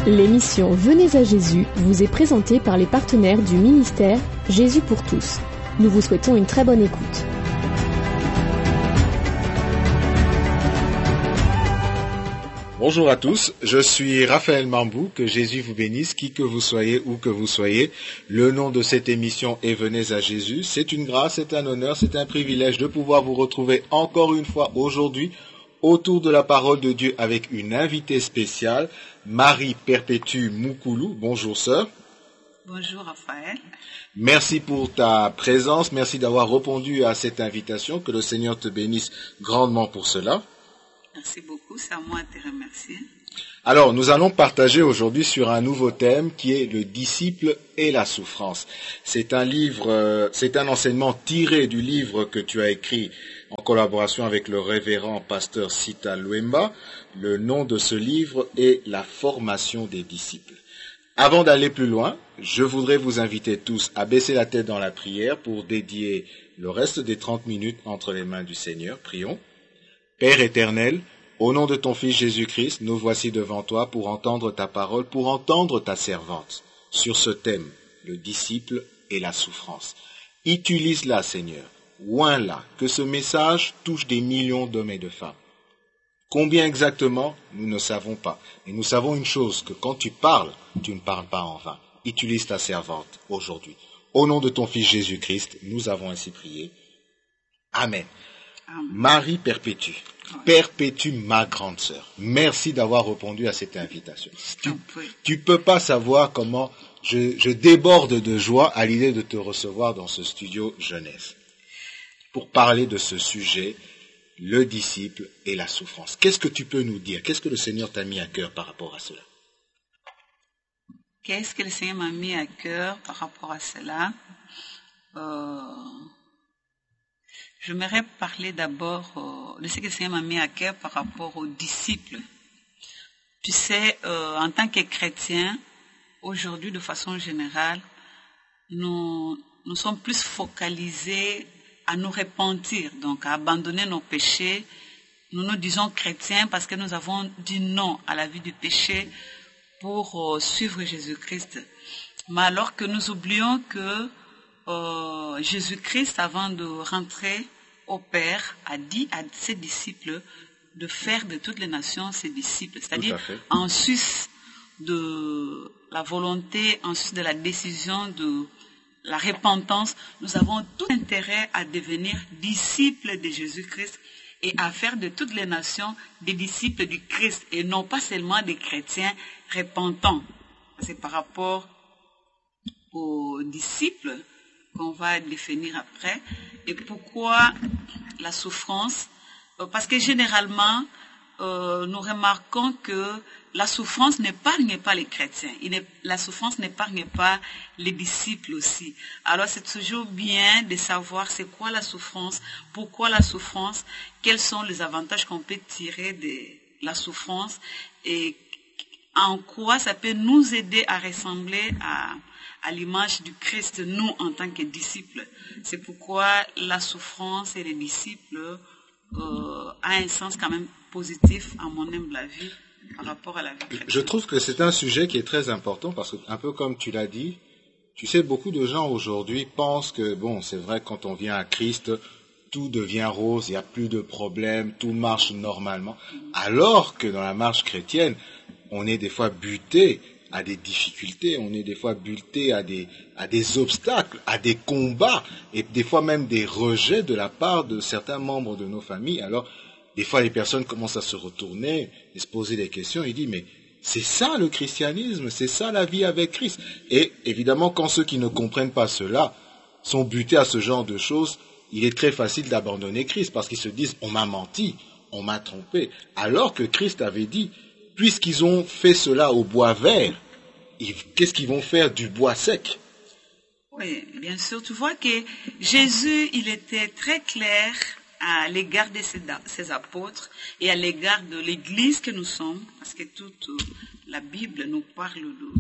L'émission Venez à Jésus vous est présentée par les partenaires du ministère Jésus pour tous. Nous vous souhaitons une très bonne écoute. Bonjour à tous, je suis Raphaël Mambou, que Jésus vous bénisse, qui que vous soyez, où que vous soyez. Le nom de cette émission est Venez à Jésus. C'est une grâce, c'est un honneur, c'est un privilège de pouvoir vous retrouver encore une fois aujourd'hui autour de la parole de Dieu avec une invitée spéciale, Marie Perpétue Moukoulou. Bonjour sœur. Bonjour Raphaël. Merci pour ta présence, merci d'avoir répondu à cette invitation, que le Seigneur te bénisse grandement pour cela. Merci beaucoup, c'est à moi de te remercier. Alors, nous allons partager aujourd'hui sur un nouveau thème qui est le disciple et la souffrance. C'est un enseignement tiré du livre que tu as écrit en collaboration avec le révérend pasteur Sita Luemba. Le nom de ce livre est La formation des disciples. Avant d'aller plus loin, je voudrais vous inviter tous à baisser la tête dans la prière pour dédier le reste des 30 minutes entre les mains du Seigneur. Prions. Père éternel, au nom de ton Fils Jésus-Christ, nous voici devant toi pour entendre ta parole, pour entendre ta servante sur ce thème, le disciple et la souffrance. Utilise-la, Seigneur, oins-la, que ce message touche des millions d'hommes et de femmes. Combien exactement, nous ne savons pas. Et nous savons une chose, que quand tu parles, tu ne parles pas en vain. Utilise ta servante aujourd'hui. Au nom de ton Fils Jésus-Christ, nous avons ainsi prié. Amen. Marie Perpétue, Perpétue ma grande sœur, merci d'avoir répondu à cette invitation. Tu peux pas savoir comment je déborde de joie à l'idée de te recevoir dans ce studio jeunesse pour parler de ce sujet, le disciple et la souffrance. Qu'est-ce que tu peux nous dire? Qu'est-ce que le Seigneur t'a mis à cœur par rapport à cela? Qu'est-ce que le Seigneur m'a mis à cœur par rapport à cela? J'aimerais parler d'abord de ce que le Seigneur m'a mis à cœur par rapport aux disciples. Tu sais, en tant que chrétiens, aujourd'hui, de façon générale, nous sommes plus focalisés à nous repentir, donc à abandonner nos péchés. Nous nous disons chrétiens parce que nous avons dit non à la vie du péché pour suivre Jésus-Christ. Mais alors que nous oublions que Jésus-Christ, avant de rentrer au Père, a dit à ses disciples de faire de toutes les nations ses disciples. C'est-à-dire, en sus de la volonté, en sus de la décision de la repentance, nous avons tout intérêt à devenir disciples de Jésus-Christ et à faire de toutes les nations des disciples du Christ et non pas seulement des chrétiens repentants. C'est par rapport aux disciples qu'on va définir après. Et pourquoi la souffrance? Parce que généralement, nous remarquons que la souffrance n'épargne pas les chrétiens. La souffrance n'épargne pas les disciples aussi. Alors c'est toujours bien de savoir c'est quoi la souffrance, pourquoi la souffrance, quels sont les avantages qu'on peut tirer de la souffrance et en quoi ça peut nous aider à ressembler à l'image du Christ, nous, en tant que disciples. C'est pourquoi la souffrance et les disciples a un sens quand même positif, à mon humble avis, par rapport à la vie chrétienne. Je trouve que c'est un sujet qui est très important parce que, un peu comme tu l'as dit, tu sais, beaucoup de gens aujourd'hui pensent que, bon, c'est vrai, quand on vient à Christ, tout devient rose, il n'y a plus de problèmes, tout marche normalement. Alors que dans la marche chrétienne, on est des fois buté à des difficultés, on est des fois buté à des obstacles, à des combats, et des fois même des rejets de la part de certains membres de nos familles. Alors, des fois, les personnes commencent à se retourner et se poser des questions, et disent, mais c'est ça le christianisme, c'est ça la vie avec Christ. Et évidemment, quand ceux qui ne comprennent pas cela sont butés à ce genre de choses, il est très facile d'abandonner Christ, parce qu'ils se disent, on m'a menti, on m'a trompé. Alors que Christ avait dit, puisqu'ils ont fait cela au bois vert, qu'est-ce qu'ils vont faire du bois sec? Oui, bien sûr. Tu vois que Jésus, il était très clair à l'égard de ses apôtres et à l'égard de l'Église que nous sommes, parce que toute la Bible nous parle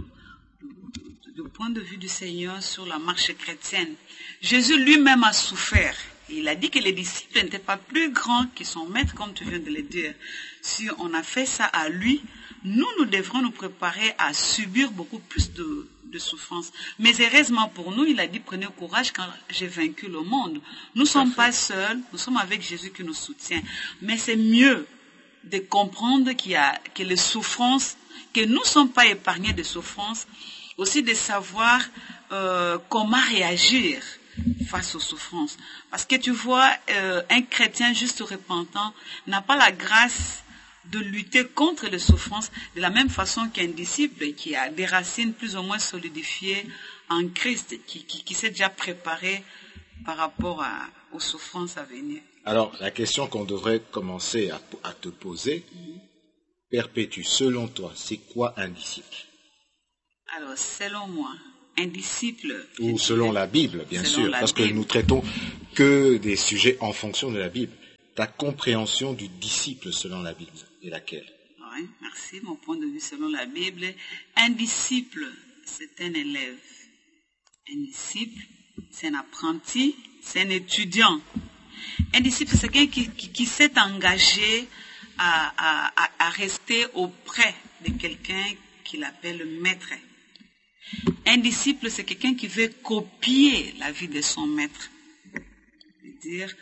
du point de vue du Seigneur sur la marche chrétienne. Jésus lui-même a souffert. Il a dit que les disciples n'étaient pas plus grands que son maître, comme tu viens de le dire. Si on a fait ça à lui, nous devrons nous préparer à subir beaucoup plus de souffrances. Mais heureusement pour nous, il a dit, prenez courage quand j'ai vaincu le monde. Nous ne sommes pas seuls, nous sommes avec Jésus qui nous soutient. Mais c'est mieux de comprendre que les souffrances, que nous ne sommes pas épargnés de souffrances, aussi de savoir comment réagir face aux souffrances. Parce que tu vois, un chrétien juste repentant n'a pas la grâce de lutter contre les souffrances de la même façon qu'un disciple qui a des racines plus ou moins solidifiées en Christ, qui s'est déjà préparé par rapport aux souffrances à venir. Alors, la question qu'on devrait commencer à te poser, Perpétue, selon toi, c'est quoi un disciple? Alors, selon moi, un disciple... Ou selon la Bible, bien sûr, parce que nous traitons que des sujets en fonction de la Bible. Ta compréhension du disciple selon la Bible est laquelle? Oui, merci. Mon point de vue selon la Bible, un disciple, c'est un élève. Un disciple, c'est un apprenti, c'est un étudiant. Un disciple, c'est quelqu'un qui s'est engagé à rester auprès de quelqu'un qu'il appelle maître. Un disciple, c'est quelqu'un qui veut copier la vie de son maître. C'est-à-dire,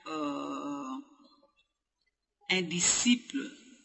un disciple,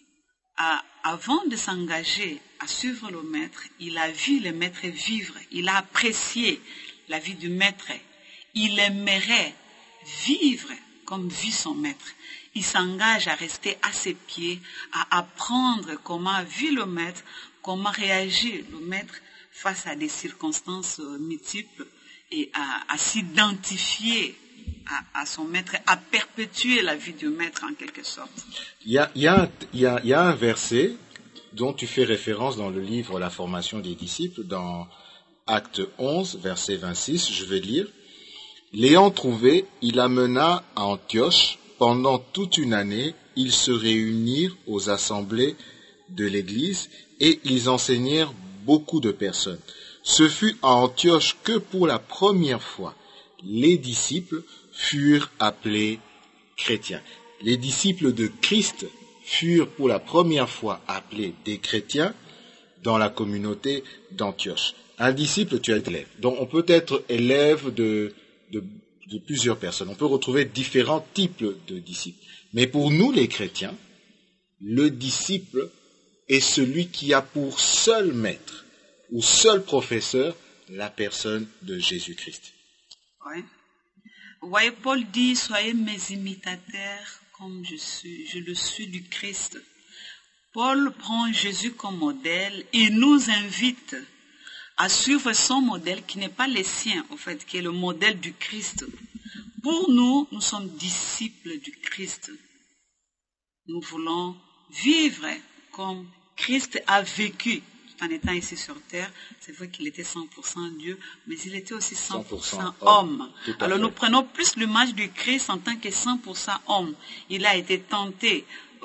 avant de s'engager à suivre le maître, il a vu le maître vivre, il a apprécié la vie du maître. Il aimerait vivre comme vit son maître. Il s'engage à rester à ses pieds, à apprendre comment vit le maître, comment réagir le maître face à des circonstances multiples et à s'identifier à son maître, à perpétuer la vie du maître en quelque sorte. Il y a un verset dont tu fais référence dans le livre La formation des disciples, dans Acte 11, verset 26, je vais lire. L'ayant trouvé, il amena à Antioche. Pendant toute une année, ils se réunirent aux assemblées de l'Église et ils enseignèrent beaucoup de personnes. Ce fut à Antioche que pour la première fois, les disciples furent appelés chrétiens. Les disciples de Christ furent pour la première fois appelés des chrétiens dans la communauté d'Antioche. Un disciple, tu as été élève. Donc on peut être élève de plusieurs personnes. On peut retrouver différents types de disciples. Mais pour nous les chrétiens, le disciple est celui qui a pour seul maître ou seul professeur la personne de Jésus-Christ. Oui. Voyez, Paul dit, soyez mes imitateurs comme je le suis du Christ. Paul prend Jésus comme modèle et nous invite à suivre son modèle qui n'est pas le sien, en fait, qui est le modèle du Christ. Pour nous, nous sommes disciples du Christ. Nous voulons vivre comme Christ a vécu en étant ici sur terre. C'est vrai qu'il était 100% Dieu, mais il était aussi 100% homme. Alors nous prenons plus l'image du Christ en tant que 100% homme. Il a été tenté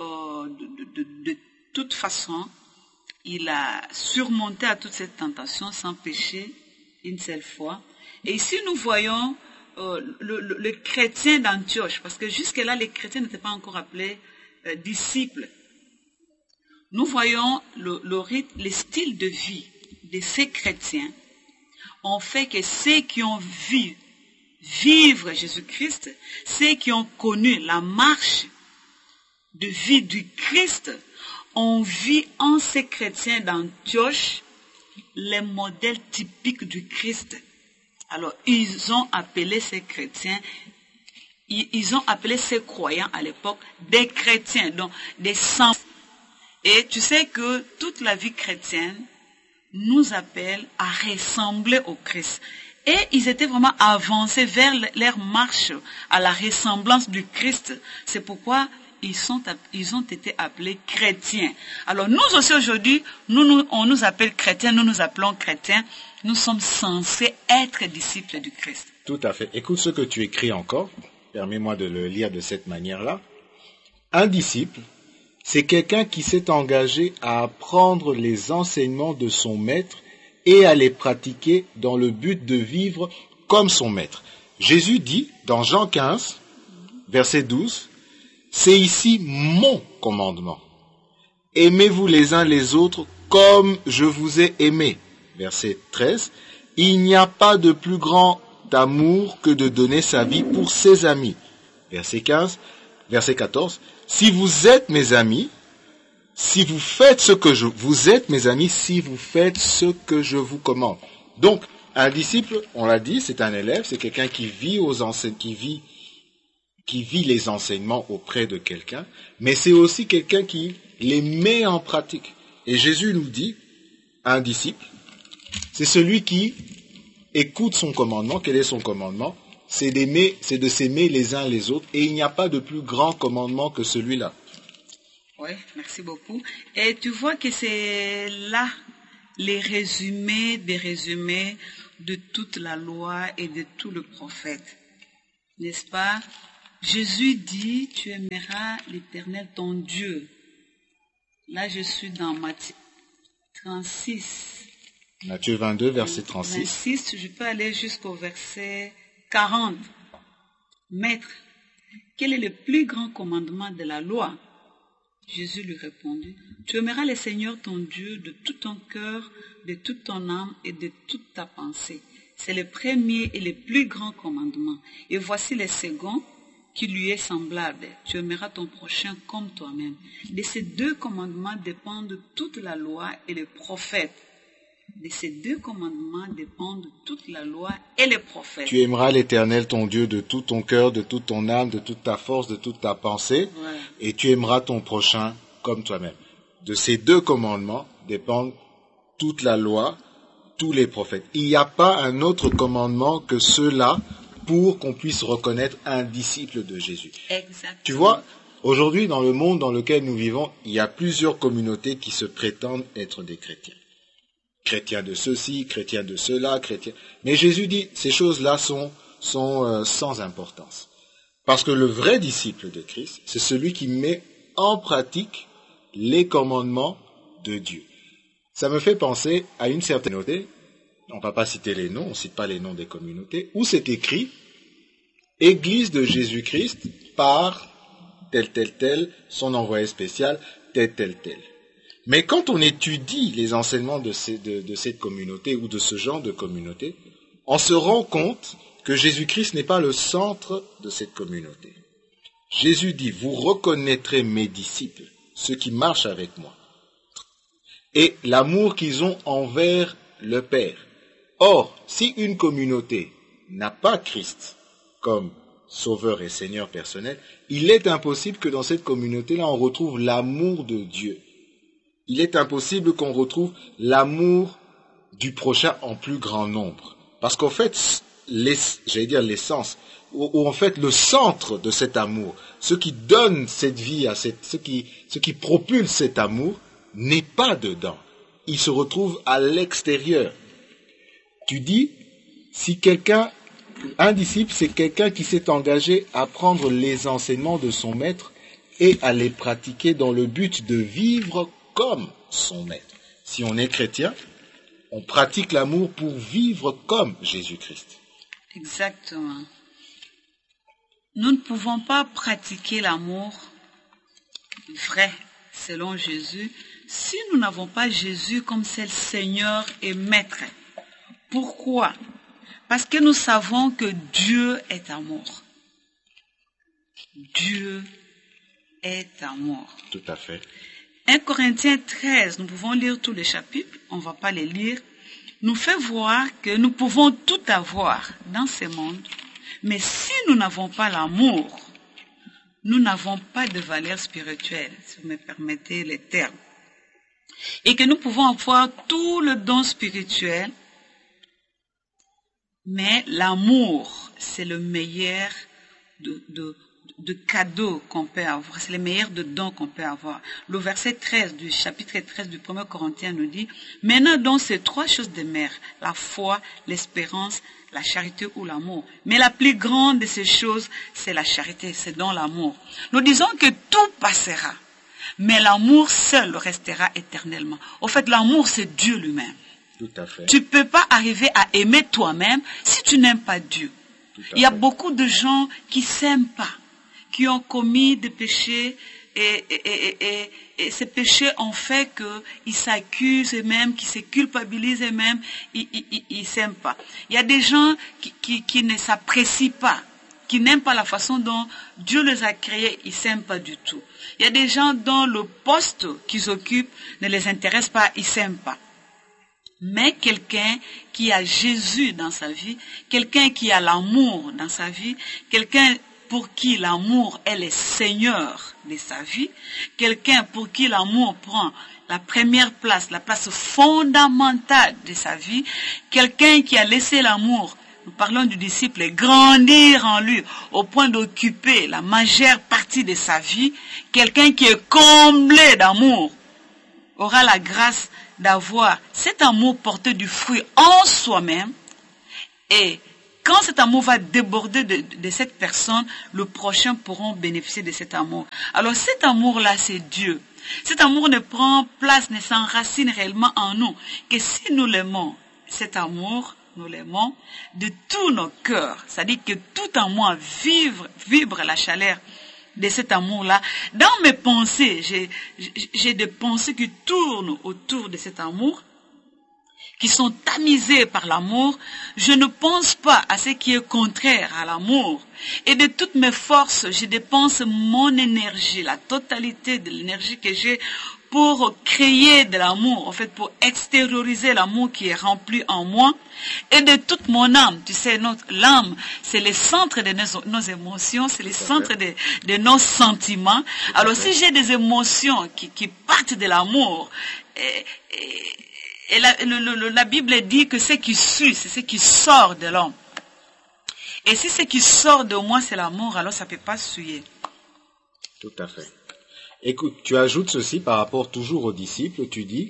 de toute façon. Il a surmonté à toute cette tentation sans péché une seule fois. Et ici, nous voyons le chrétien d'Antioche, parce que jusque-là, les chrétiens n'étaient pas encore appelés disciples. Nous voyons le rythme, le style de vie de ces chrétiens ont fait que ceux qui ont vu vivre Jésus-Christ, ceux qui ont connu la marche de vie du Christ, on vit en ces chrétiens d'Antioche les modèles typiques du Christ. Alors, ils ont appelé ces chrétiens, ils ont appelé ces croyants à l'époque des chrétiens, donc des saints. Et tu sais que toute la vie chrétienne nous appelle à ressembler au Christ. Et ils étaient vraiment avancés vers leur marche à la ressemblance du Christ. C'est pourquoi ils ont été appelés chrétiens. Alors nous aussi aujourd'hui, on nous appelle chrétiens, nous nous appelons chrétiens. Nous sommes censés être disciples du Christ. Tout à fait. Écoute ce que tu écris encore. Permets-moi de le lire de cette manière-là. Un disciple, c'est quelqu'un qui s'est engagé à apprendre les enseignements de son maître et à les pratiquer dans le but de vivre comme son maître. Jésus dit dans Jean 15, verset 12, « C'est ici mon commandement. aimez-vous les uns les autres comme je vous ai aimé. Verset 13. Il n'y a pas de plus grand amour que de donner sa vie pour ses amis. Verset 14. Si vous êtes mes amis, si vous faites ce que vous êtes mes amis, si vous faites ce que je vous commande. Donc, un disciple, on l'a dit, c'est un élève, c'est quelqu'un qui vit les enseignements auprès de quelqu'un, mais c'est aussi quelqu'un qui les met en pratique. Et Jésus nous dit, un disciple, c'est celui qui écoute son commandement. Quel est son commandement? C'est de s'aimer les uns les autres, et il n'y a pas de plus grand commandement que celui-là. Oui, merci beaucoup. Et tu vois que c'est là les résumés de toute la loi et de tout le prophète. N'est-ce pas? Jésus dit, tu aimeras l'Éternel ton Dieu. Là, je suis dans Matthieu 36. Matthieu 22, verset 36. 26, je peux aller jusqu'au verset 40. Maître, quel est le plus grand commandement de la loi? Jésus lui répondit, tu aimeras le Seigneur ton Dieu de tout ton cœur, de toute ton âme et de toute ta pensée. C'est le premier et le plus grand commandement. Et voici le second qui lui est semblable. Tu aimeras ton prochain comme toi-même. De ces deux commandements dépendent toute la loi et les prophètes. De ces deux commandements dépendent toute la loi et les prophètes. Tu aimeras l'Éternel ton Dieu de tout ton cœur, de toute ton âme, de toute ta force, de toute ta pensée, ouais. Et tu aimeras ton prochain comme toi-même. De ces deux commandements dépendent toute la loi, tous les prophètes. Il n'y a pas un autre commandement que ceux-là pour qu'on puisse reconnaître un disciple de Jésus. Exactement. Tu vois, aujourd'hui, dans le monde dans lequel nous vivons, il y a plusieurs communautés qui se prétendent être des chrétiens. Chrétiens de ceci, chrétiens de cela, chrétiens... Mais Jésus dit, ces choses-là sont sans importance. Parce que le vrai disciple de Christ, c'est celui qui met en pratique les commandements de Dieu. Ça me fait penser à une certaine communauté, on ne va pas citer les noms, on ne cite pas les noms des communautés, où c'est écrit « Église de Jésus-Christ par tel, son envoyé spécial, tel. » Mais quand on étudie les enseignements de cette communauté ou de ce genre de communauté, on se rend compte que Jésus-Christ n'est pas le centre de cette communauté. Jésus dit, vous reconnaîtrez mes disciples, ceux qui marchent avec moi, et l'amour qu'ils ont envers le Père. Or, si une communauté n'a pas Christ comme Sauveur et Seigneur personnel, il est impossible que dans cette communauté-là, on retrouve l'amour de Dieu. Il est impossible qu'on retrouve l'amour du prochain en plus grand nombre. Parce qu'en fait, l'essence, ou en fait le centre de cet amour, ce qui donne cette vie, ce qui propulse cet amour, n'est pas dedans. Il se retrouve à l'extérieur. Tu dis, si un disciple, c'est quelqu'un qui s'est engagé à prendre les enseignements de son maître et à les pratiquer dans le but de vivre comme son maître. Si on est chrétien, on pratique l'amour pour vivre comme Jésus-Christ. Exactement. Nous ne pouvons pas pratiquer l'amour vrai, selon Jésus, si nous n'avons pas Jésus comme seul Seigneur et Maître. Pourquoi? Parce que nous savons que Dieu est amour. Dieu est amour. Tout à fait. 1 Corinthiens 13, nous pouvons lire tous les chapitres, on ne va pas les lire, nous fait voir que nous pouvons tout avoir dans ce monde, mais si nous n'avons pas l'amour, nous n'avons pas de valeur spirituelle, si vous me permettez les termes. Et que nous pouvons avoir tout le don spirituel, mais l'amour, c'est le meilleur de cadeaux qu'on peut avoir, c'est le meilleur de dons qu'on peut avoir. Le verset 13 du chapitre 13 du 1er Corinthiens nous dit, maintenant donc ces trois choses demeurent, la foi, l'espérance, la charité ou l'amour. Mais la plus grande de ces choses, c'est la charité, c'est dans l'amour. Nous disons que tout passera, mais l'amour seul restera éternellement. Au fait, l'amour, c'est Dieu lui-même. Tout à fait. Tu ne peux pas arriver à aimer toi-même si tu n'aimes pas Dieu. Il y a beaucoup de gens qui ne s'aiment pas, qui ont commis des péchés Et ces péchés ont fait qu'ils s'accusent eux-mêmes, qu'ils se culpabilisent eux-mêmes, ils s'aiment pas. Il y a des gens qui ne s'apprécient pas, qui n'aiment pas la façon dont Dieu les a créés, ils s'aiment pas du tout. Il y a des gens dont le poste qu'ils occupent ne les intéresse pas, ils s'aiment pas. Mais quelqu'un qui a Jésus dans sa vie, quelqu'un qui a l'amour dans sa vie, quelqu'un pour qui l'amour est le Seigneur de sa vie, quelqu'un pour qui l'amour prend la première place, la place fondamentale de sa vie, quelqu'un qui a laissé l'amour, nous parlons du disciple, grandir en lui au point d'occuper la majeure partie de sa vie, quelqu'un qui est comblé d'amour aura la grâce d'avoir cet amour porté du fruit en soi-même, et quand cet amour va déborder de cette personne, le prochain pourra bénéficier de cet amour. Alors cet amour-là, c'est Dieu. Cet amour ne prend place, ne s'enracine réellement en nous, que si nous l'aimons, cet amour, nous l'aimons de tous nos cœurs. C'est-à-dire que tout en moi vibre la chaleur de cet amour-là. Dans mes pensées, j'ai des pensées qui tournent autour de cet amour, qui sont tamisées par l'amour. Je ne pense pas à ce qui est contraire à l'amour. Et de toutes mes forces, je dépense mon énergie, la totalité de l'énergie que j'ai pour créer de l'amour, en fait, pour extérioriser l'amour qui est rempli en moi, et de toute mon âme. Tu sais, l'âme, c'est le centre de nos émotions, c'est le centre de nos sentiments. Alors, si j'ai des émotions qui partent de l'amour, et la Bible dit que ce qui suit, c'est ce qui sort de l'homme. Et si ce qui sort de moi, c'est l'amour, alors ça ne peut pas suyer. Tout à fait. Écoute, tu ajoutes ceci par rapport toujours aux disciples, tu dis,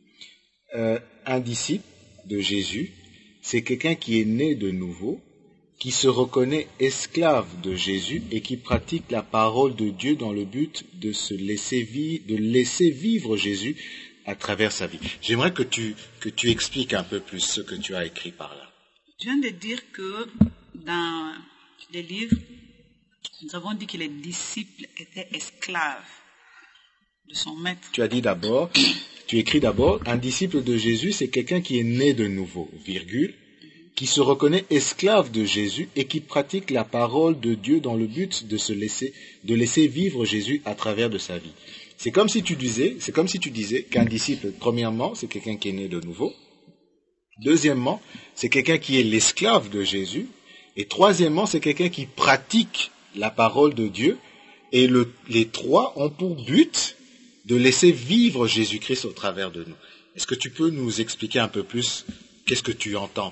un disciple de Jésus, c'est quelqu'un qui est né de nouveau, qui se reconnaît esclave de Jésus et qui pratique la parole de Dieu dans le but de laisser vivre Jésus à travers sa vie. J'aimerais que tu expliques un peu plus ce que tu as écrit par là. Je viens de dire que dans les livres, nous avons dit que les disciples étaient esclaves de son maître. Tu écris d'abord, un disciple de Jésus, c'est quelqu'un qui est né de nouveau, virgule, qui se reconnaît esclave de Jésus et qui pratique la parole de Dieu dans le but de laisser vivre Jésus à travers de sa vie. C'est comme si tu disais qu'un disciple, premièrement, c'est quelqu'un qui est né de nouveau. Deuxièmement, c'est quelqu'un qui est l'esclave de Jésus. Et troisièmement, c'est quelqu'un qui pratique la parole de Dieu. Et les trois ont pour but de laisser vivre Jésus-Christ au travers de nous. Est-ce que tu peux nous expliquer un peu plus qu'est-ce que tu entends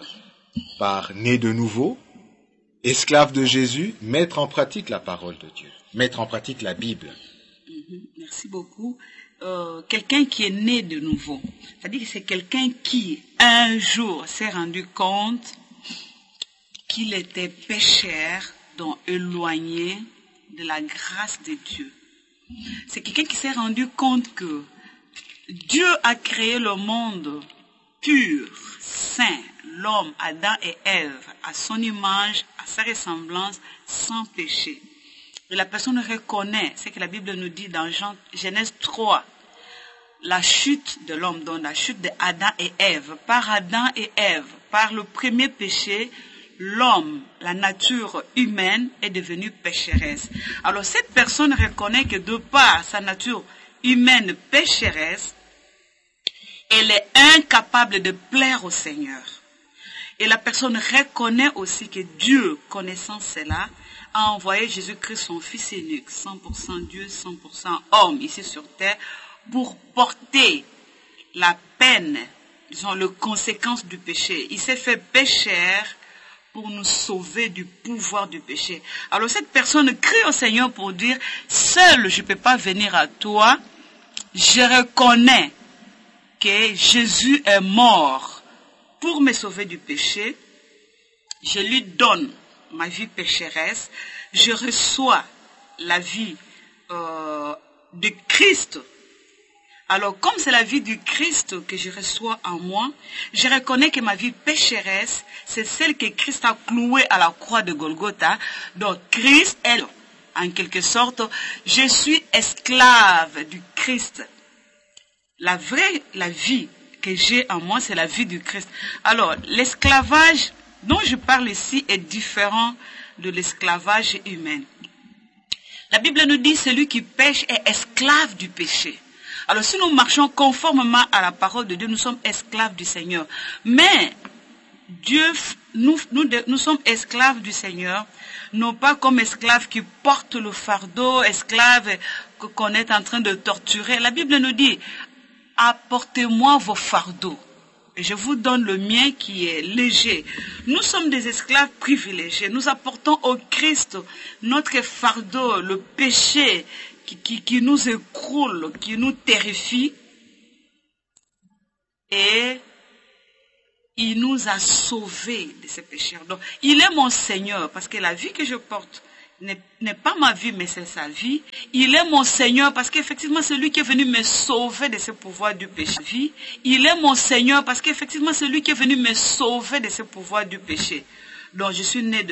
par né de nouveau, esclave de Jésus, mettre en pratique la parole de Dieu, mettre en pratique la Bible? Merci beaucoup. Quelqu'un qui est né de nouveau, c'est-à-dire que c'est quelqu'un qui un jour s'est rendu compte qu'il était pécheur, donc éloigné de la grâce de Dieu. C'est quelqu'un qui s'est rendu compte que Dieu a créé le monde pur, saint, l'homme, Adam et Ève, à son image, à sa ressemblance, sans péché. Et la personne reconnaît ce que la Bible nous dit dans Genèse 3, la chute de l'homme, donc la chute d'Adam et Ève. Par Adam et Ève, par le premier péché, l'homme, la nature humaine est devenue pécheresse. Alors cette personne reconnaît que de par sa nature humaine pécheresse, elle est incapable de plaire au Seigneur. Et la personne reconnaît aussi que Dieu, connaissant cela, a envoyé Jésus-Christ, son Fils unique, 100% Dieu, 100% homme, ici sur terre, pour porter la peine, disons, les conséquences du péché. Il s'est fait pécheur pour nous sauver du pouvoir du péché. Alors cette personne crie au Seigneur pour dire, seul je ne peux pas venir à toi, je reconnais que Jésus est mort pour me sauver du péché, je lui donne ma vie pécheresse, je reçois la vie de Christ. Alors, comme c'est la vie du Christ que je reçois en moi, je reconnais que ma vie pécheresse, c'est celle que Christ a clouée à la croix de Golgotha. Donc, Christ est en quelque sorte, je suis esclave du Christ. La vie que j'ai en moi, c'est la vie du Christ. Alors, l'esclavage dont je parle ici est différent de l'esclavage humain. La Bible nous dit, celui qui pêche est esclave du péché. Alors, si nous marchons conformément à la parole de Dieu, nous sommes esclaves du Seigneur. Mais, nous sommes esclaves du Seigneur, non pas comme esclaves qui portent le fardeau, esclaves qu'on est en train de torturer. La Bible nous dit, apportez-moi vos fardeaux. Et je vous donne le mien qui est léger. Nous sommes des esclaves privilégiés. Nous apportons au Christ notre fardeau, le péché qui nous écroule, qui nous terrifie. Et il nous a sauvés de ces pécheurs. Donc, il est mon Seigneur, parce que la vie que je porte n'est pas ma vie, mais c'est sa vie. Il est mon Seigneur parce qu'effectivement c'est lui qui est venu me sauver de ce pouvoir du péché. Il est mon Seigneur parce qu'effectivement c'est lui qui est venu me sauver de ce pouvoir du péché. Donc je suis né de